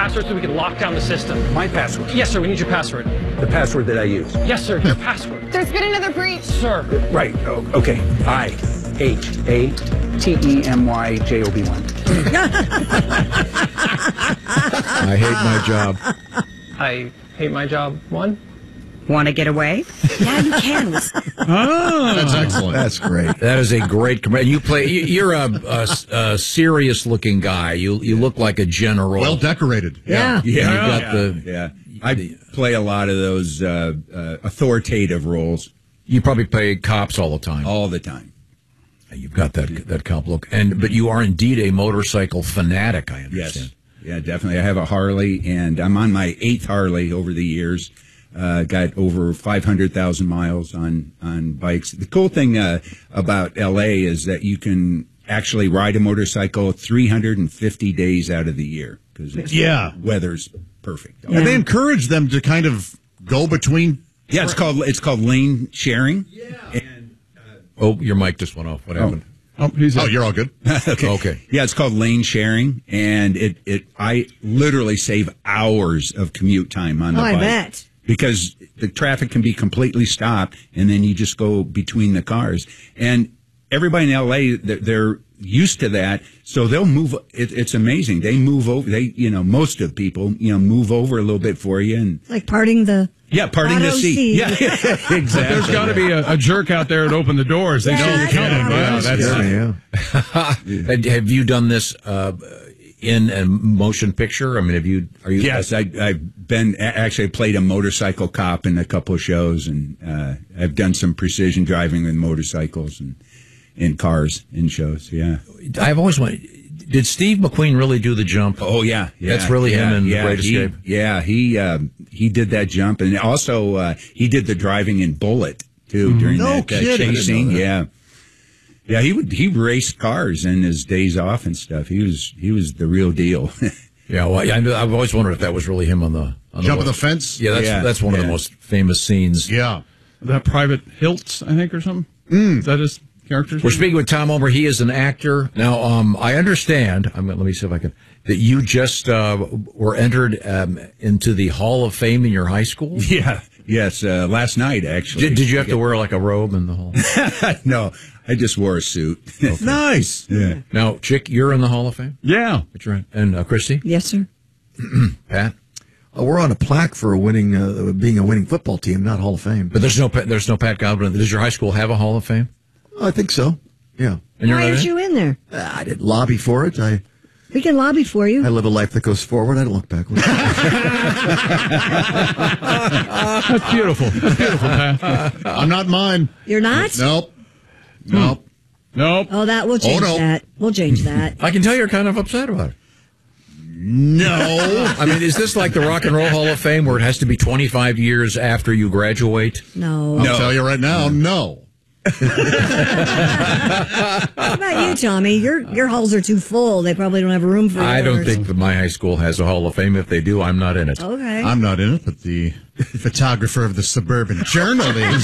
password so we can lock down the system. My password? Yes, sir. We need your password. The password that I use? Yes, sir. Your password. There's been another breach. Sir. Right. Oh, okay. IHATEMYJOB1. I hate my job. I hate my job. One. Want to get away? Yeah, you can. That's excellent. That's great. That is a great command. You're a serious-looking guy. You look like a general. Well decorated. Yeah. You got the. I play a lot of those authoritative roles. You probably play cops all the time. All the time. You've got that cop look, but you are indeed a motorcycle fanatic. I understand. Yes. Yeah, definitely. I have a Harley, and I'm on my 8th Harley over the years. Got over 500,000 miles on bikes. The cool thing about L.A. is that you can actually ride a motorcycle 350 days out of the year because weather's perfect. Yeah. And they encourage them to kind of go between. Yeah, it's called lane sharing. Yeah. And, your mic just went off. What happened? You're all good. Okay. Yeah, it's called lane sharing, and I literally save hours of commute time on the bike. I bet. Because the traffic can be completely stopped, and then you just go between the cars. And everybody in L.A., they're used to that, so they'll move. It's amazing. They move over. Most of people, move over a little bit for you. And like parting the seat. Yeah, exactly. But there's got to be a jerk out there to open the doors. They know you're coming. Have you done this in a motion picture? I mean, are you? Yes, I've actually played a motorcycle cop in a couple of shows, and I've done some precision driving with motorcycles and in cars in shows. Yeah, I've always wondered, did Steve McQueen really do the jump? Oh yeah, that's really him in The Great Escape. Yeah, he did that jump, and also he did the driving in Bullet too during that chasing. Yeah. Yeah, he raced cars in his days off and stuff. He was the real deal. Yeah, well, I've always wondered if that was really him on the jump of the fence. Yeah, that's one of the most famous scenes. Yeah, that Private Hiltz, I think, or something. Is that his character's We're name? speaking with Tom Omer. He is an actor. Now, I understand. Let me see if I can. That you just were entered into the Hall of Fame in your high school. Yeah. Yes. Last night, actually. Did you have to wear like a robe in the hall? No. I just wore a suit. Okay. Nice. Yeah. Now, Chick, you're in the Hall of Fame? Yeah. That's right. And Christy? Yes, sir. Pat? We're on a plaque for being a winning football team, not Hall of Fame. But there's no Pat Godwin. Does your high school have a Hall of Fame? I think so. Yeah. And Why aren't you in there? I didn't lobby for it. We can lobby for you. I live a life that goes forward. I don't look backwards. That's beautiful. That's beautiful, Pat. I'm not mine. You're not? Nope. Nope. Oh, we'll change that. We'll change that. I can tell you're kind of upset about it. No. I mean, is this like the Rock and Roll Hall of Fame where it has to be 25 years after you graduate? No. I'll tell you right now, no. How about you, Tommy? Your halls are too full. They probably don't have room for yours. I don't think that my high school has a Hall of Fame. If they do, I'm not in it. Okay. I'm not in it, but the photographer of the Suburban Journal is.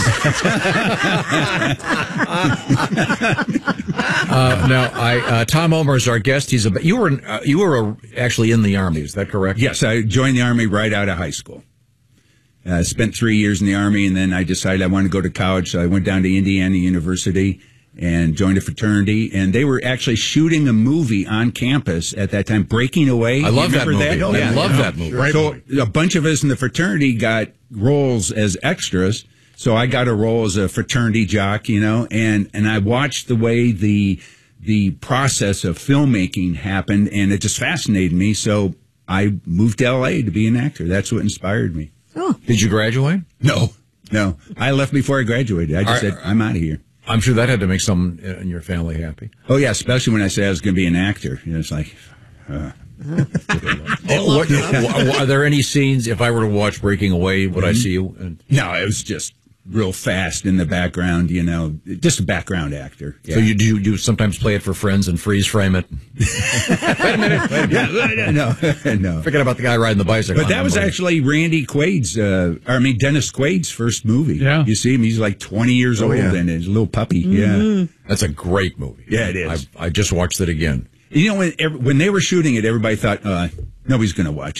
Tom Omer is our guest. You were actually in the Army. Is that correct? Yes, I joined the Army right out of high school. Spent 3 years in the Army, and then I decided I wanted to go to college, so I went down to Indiana University and joined a fraternity. And they were actually shooting a movie on campus at that time, Breaking Away. I love that movie. Oh, yeah. I love that movie. Right. So a bunch of us in the fraternity got roles as extras. So I got a role as a fraternity jock, and I watched the way the process of filmmaking happened, and it just fascinated me. So I moved to L.A. to be an actor. That's what inspired me. Oh. Did you graduate? No. I left before I graduated. I just said, I'm out of here. I'm sure that had to make someone in your family happy. Oh, yeah, especially when I said I was going to be an actor. It's like... Are there any scenes, if I were to watch Breaking Away, would I see you? No, it was just real fast in the background, just a background actor. Yeah. So you sometimes play it for friends and freeze frame it? Wait a minute. No. Forget about the guy riding the bicycle. But that was actually Dennis Quaid's first movie. Yeah. You see him, he's like 20 years old and he's a little puppy. Mm-hmm. Yeah. That's a great movie. Yeah, it is. I just watched it again. When they were shooting it, everybody thought, nobody's going to watch it.